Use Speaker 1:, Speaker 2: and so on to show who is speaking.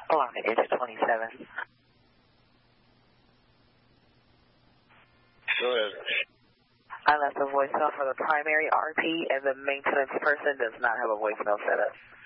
Speaker 1: Allow me, digit 27.
Speaker 2: Go ahead.
Speaker 1: I left a voicemail for the primary RP, and the maintenance person does not have a voicemail set up.